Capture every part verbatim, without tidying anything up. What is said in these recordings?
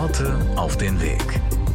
Worte auf den Weg.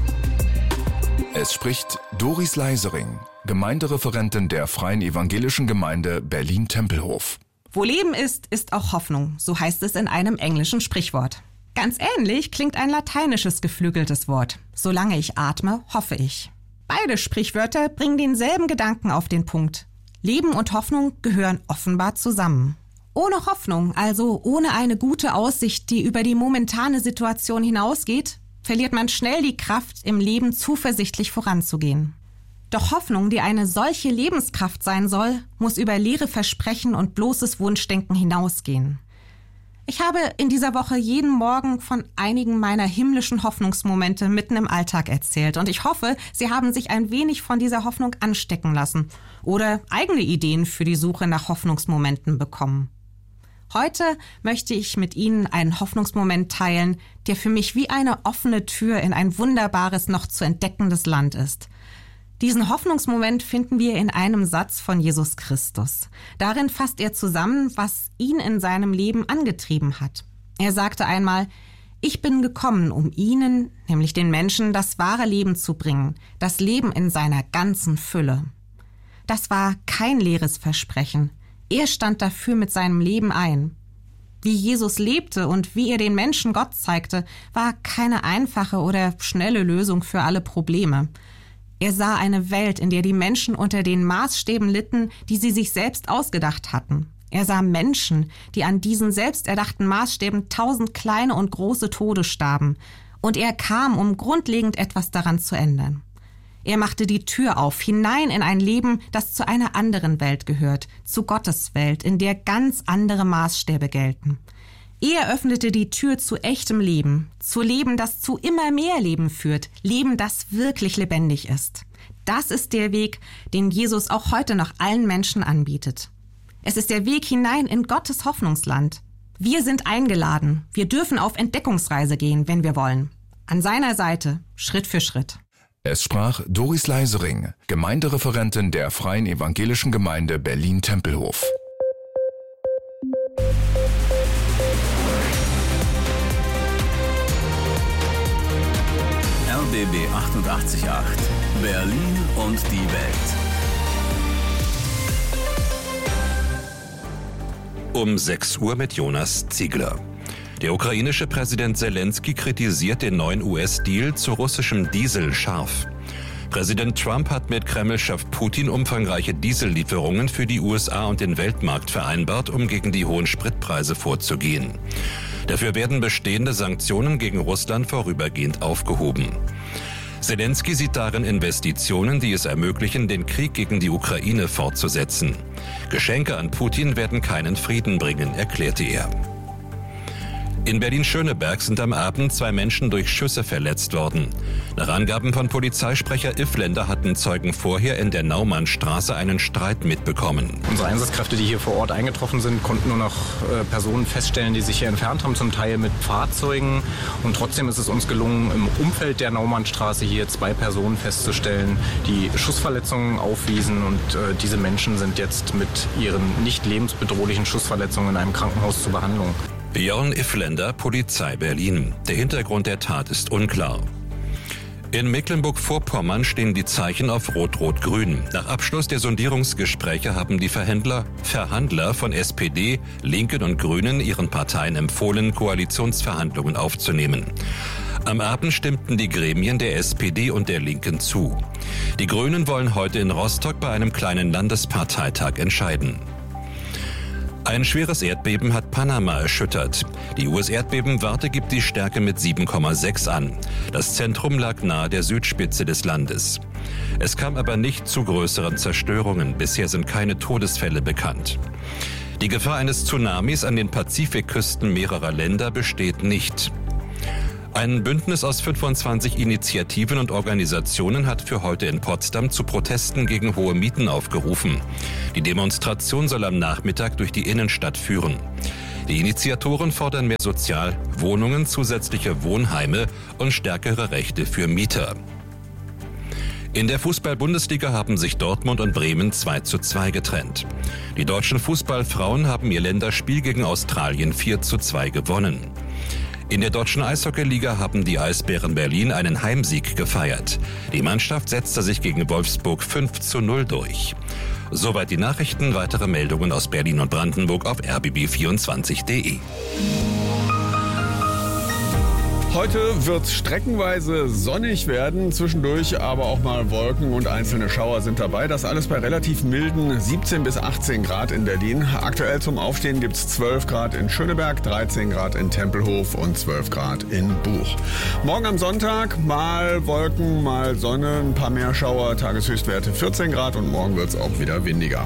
Es spricht Doris Leisering, Gemeindereferentin der Freien Evangelischen Gemeinde Berlin-Tempelhof. Wo Leben ist, ist auch Hoffnung, so heißt es in einem englischen Sprichwort. Ganz ähnlich klingt ein lateinisches geflügeltes Wort. Solange ich atme, hoffe ich. Beide Sprichwörter bringen denselben Gedanken auf den Punkt. Leben und Hoffnung gehören offenbar zusammen. Ohne Hoffnung, also ohne eine gute Aussicht, die über die momentane Situation hinausgeht, verliert man schnell die Kraft, im Leben zuversichtlich voranzugehen. Doch Hoffnung, die eine solche Lebenskraft sein soll, muss über leere Versprechen und bloßes Wunschdenken hinausgehen. Ich habe in dieser Woche jeden Morgen von einigen meiner himmlischen Hoffnungsmomente mitten im Alltag erzählt und ich hoffe, Sie haben sich ein wenig von dieser Hoffnung anstecken lassen oder eigene Ideen für die Suche nach Hoffnungsmomenten bekommen. Heute möchte ich mit Ihnen einen Hoffnungsmoment teilen, der für mich wie eine offene Tür in ein wunderbares, noch zu entdeckendes Land ist. Diesen Hoffnungsmoment finden wir in einem Satz von Jesus Christus. Darin fasst er zusammen, was ihn in seinem Leben angetrieben hat. Er sagte einmal: Ich bin gekommen, um ihnen, nämlich den Menschen, das wahre Leben zu bringen, das Leben in seiner ganzen Fülle. Das war kein leeres Versprechen. Er stand dafür mit seinem Leben ein. Wie Jesus lebte und wie er den Menschen Gott zeigte, war keine einfache oder schnelle Lösung für alle Probleme. Er sah eine Welt, in der die Menschen unter den Maßstäben litten, die sie sich selbst ausgedacht hatten. Er sah Menschen, die an diesen selbsterdachten Maßstäben tausend kleine und große Tode starben. Und er kam, um grundlegend etwas daran zu ändern. Er machte die Tür auf, hinein in ein Leben, das zu einer anderen Welt gehört, zu Gottes Welt, in der ganz andere Maßstäbe gelten. Er öffnete die Tür zu echtem Leben, zu Leben, das zu immer mehr Leben führt, Leben, das wirklich lebendig ist. Das ist der Weg, den Jesus auch heute noch allen Menschen anbietet. Es ist der Weg hinein in Gottes Hoffnungsland. Wir sind eingeladen. Wir dürfen auf Entdeckungsreise gehen, wenn wir wollen. An seiner Seite, Schritt für Schritt. Es sprach Doris Leisering, Gemeindereferentin der Freien Evangelischen Gemeinde Berlin-Tempelhof. R B B achtundachtzig Komma acht. Berlin und die Welt. Um sechs Uhr mit Jonas Ziegler. Der ukrainische Präsident Zelensky kritisiert den neuen U S-Deal zu russischem Diesel scharf. Präsident Trump hat mit Kreml-Chef Putin umfangreiche Diesellieferungen für die U S A und den Weltmarkt vereinbart, um gegen die hohen Spritpreise vorzugehen. Dafür werden bestehende Sanktionen gegen Russland vorübergehend aufgehoben. Zelensky sieht darin Investitionen, die es ermöglichen, den Krieg gegen die Ukraine fortzusetzen. Geschenke an Putin werden keinen Frieden bringen, erklärte er. In Berlin-Schöneberg sind am Abend zwei Menschen durch Schüsse verletzt worden. Nach Angaben von Polizeisprecher Iffländer hatten Zeugen vorher in der Naumannstraße einen Streit mitbekommen. Unsere Einsatzkräfte, die hier vor Ort eingetroffen sind, konnten nur noch äh, Personen feststellen, die sich hier entfernt haben, zum Teil mit Fahrzeugen. Und trotzdem ist es uns gelungen, im Umfeld der Naumannstraße hier zwei Personen festzustellen, die Schussverletzungen aufwiesen. Und äh, diese Menschen sind jetzt mit ihren nicht lebensbedrohlichen Schussverletzungen in einem Krankenhaus zur Behandlung. Björn Iffländer, Polizei Berlin. Der Hintergrund der Tat ist unklar. In Mecklenburg-Vorpommern stehen die Zeichen auf Rot-Rot-Grün. Nach Abschluss der Sondierungsgespräche haben die Verhändler, Verhandler von S P D, Linken und Grünen ihren Parteien empfohlen, Koalitionsverhandlungen aufzunehmen. Am Abend stimmten die Gremien der S P D und der Linken zu. Die Grünen wollen heute in Rostock bei einem kleinen Landesparteitag entscheiden. Ein schweres Erdbeben hat Panama erschüttert. Die U S-Erdbebenwarte gibt die Stärke mit sieben Komma sechs an. Das Zentrum lag nahe der Südspitze des Landes. Es kam aber nicht zu größeren Zerstörungen. Bisher sind keine Todesfälle bekannt. Die Gefahr eines Tsunamis an den Pazifikküsten mehrerer Länder besteht nicht. Ein Bündnis aus fünfundzwanzig Initiativen und Organisationen hat für heute in Potsdam zu Protesten gegen hohe Mieten aufgerufen. Die Demonstration soll am Nachmittag durch die Innenstadt führen. Die Initiatoren fordern mehr Sozialwohnungen, zusätzliche Wohnheime und stärkere Rechte für Mieter. In der Fußball-Bundesliga haben sich Dortmund und Bremen zwei zu zwei getrennt. Die deutschen Fußballfrauen haben ihr Länderspiel gegen Australien vier zu zwei gewonnen. In der Deutschen Eishockeyliga haben die Eisbären Berlin einen Heimsieg gefeiert. Die Mannschaft setzte sich gegen Wolfsburg fünf zu null durch. Soweit die Nachrichten, weitere Meldungen aus Berlin und Brandenburg auf r b b vierundzwanzig punkt d e. Heute wird es streckenweise sonnig werden, zwischendurch aber auch mal Wolken und einzelne Schauer sind dabei. Das alles bei relativ milden siebzehn bis achtzehn Grad in Berlin. Aktuell zum Aufstehen gibt es zwölf Grad in Schöneberg, dreizehn Grad in Tempelhof und zwölf Grad in Buch. Morgen am Sonntag mal Wolken, mal Sonne, ein paar mehr Schauer, Tageshöchstwerte vierzehn Grad und morgen wird es auch wieder windiger.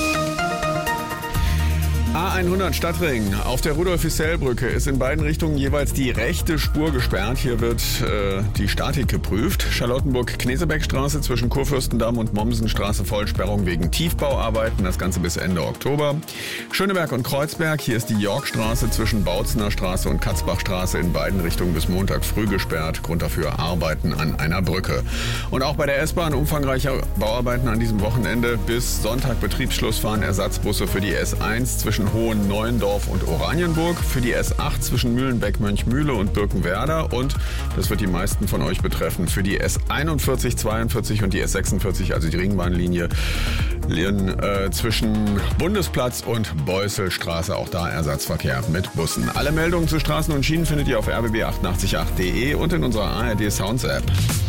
A hundert Stadtring. Auf der Rudolf-Hissell-Brücke ist in beiden Richtungen jeweils die rechte Spur gesperrt. Hier wird äh, die Statik geprüft. Charlottenburg-Knesebeckstraße zwischen Kurfürstendamm und Mommsenstraße Vollsperrung wegen Tiefbauarbeiten. Das Ganze bis Ende Oktober. Schöneberg und Kreuzberg. Hier ist die Yorkstraße zwischen Bautzener Straße und Katzbachstraße in beiden Richtungen bis Montag früh gesperrt. Grund dafür Arbeiten an einer Brücke. Und auch bei der S-Bahn umfangreiche Bauarbeiten an diesem Wochenende. Bis Sonntag Betriebsschluss fahren Ersatzbusse für die S eins zwischen Hohen-Neuendorf und Oranienburg, für die S acht zwischen Mühlenbeck, Mönchmühle und Birkenwerder und, das wird die meisten von euch betreffen, für die S einundvierzig, zweiundvierzig und die S sechsundvierzig, also die Ringbahnlinie äh, zwischen Bundesplatz und Beusselstraße, auch da Ersatzverkehr mit Bussen. Alle Meldungen zu Straßen und Schienen findet ihr auf r b b achtundachtzig punkt acht punkt d e und in unserer A R D Sounds App.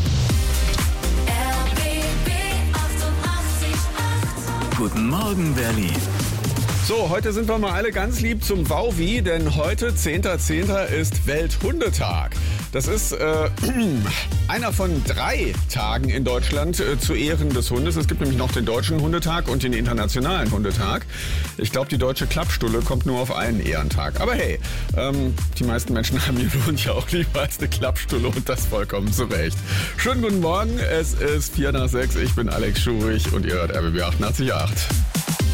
Guten Morgen, Berlin. So, heute sind wir mal alle ganz lieb zum Wauwi, denn heute, zehnter zehnter ist Welthundetag. Das ist äh, einer von drei Tagen in Deutschland äh, zu Ehren des Hundes. Es gibt nämlich noch den Deutschen Hundetag und den Internationalen Hundetag. Ich glaube, die deutsche Klappstulle kommt nur auf einen Ehrentag. Aber hey, ähm, die meisten Menschen haben ihren Hund ja auch lieber als eine Klappstulle und das vollkommen zu Recht. Schönen guten Morgen, es ist vier nach sechs, ich bin Alex Schurich und ihr hört R B B achtundachtzig Punkt acht.